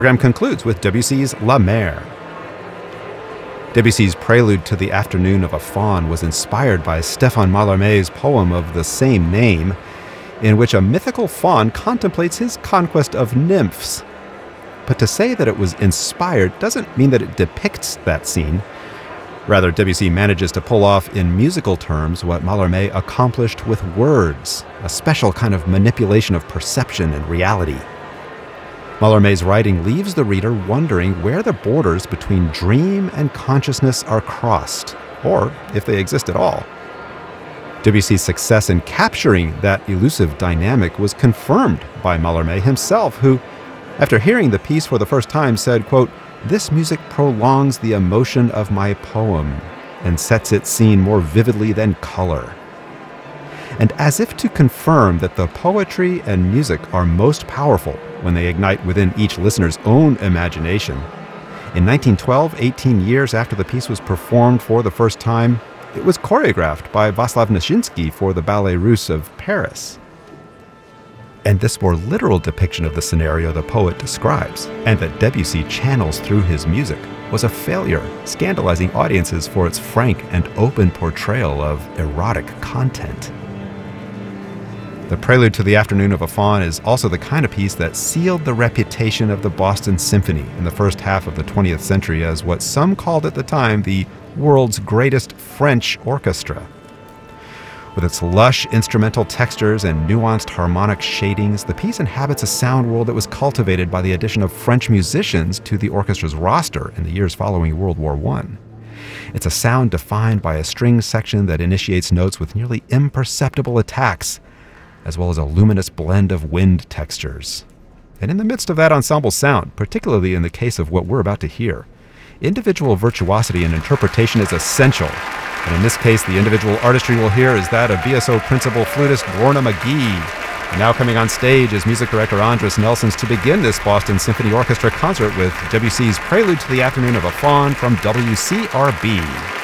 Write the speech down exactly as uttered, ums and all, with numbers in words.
program concludes with Debussy's La Mer. Debussy's Prelude to the Afternoon of a Faun was inspired by Stéphane Mallarmé's poem of the same name, in which a mythical faun contemplates his conquest of nymphs. But to say that it was inspired doesn't mean that it depicts that scene. Rather, Debussy manages to pull off in musical terms what Mallarmé accomplished with words, a special kind of manipulation of perception and reality. Mallarmé's writing leaves the reader wondering where the borders between dream and consciousness are crossed, or if they exist at all. Debussy's success in capturing that elusive dynamic was confirmed by Mallarmé himself, who, after hearing the piece for the first time, said, quote, "This music prolongs the emotion of my poem and sets its scene more vividly than color." And as if to confirm that the poetry and music are most powerful when they ignite within each listener's own imagination, in nineteen twelve, eighteen years after the piece was performed for the first time, it was choreographed by Václav Nijinsky for the Ballet Russe of Paris. And this more literal depiction of the scenario the poet describes, and that Debussy channels through his music, was a failure, scandalizing audiences for its frank and open portrayal of erotic content. The Prelude to the Afternoon of a Faun is also the kind of piece that sealed the reputation of the Boston Symphony in the first half of the twentieth century as what some called at the time the world's greatest French orchestra. With its lush instrumental textures and nuanced harmonic shadings, the piece inhabits a sound world that was cultivated by the addition of French musicians to the orchestra's roster in the years following World War One. It's a sound defined by a string section that initiates notes with nearly imperceptible attacks, as well as a luminous blend of wind textures. And in the midst of that ensemble sound, particularly in the case of what we're about to hear, individual virtuosity and interpretation is essential. And in this case, the individual artistry we'll hear is that of B S O principal flutist Bwrna McGee. And now coming on stage is music director Andris Nelsons to begin this Boston Symphony Orchestra concert with Debussy's Prelude to the Afternoon of a Faun from W C R B.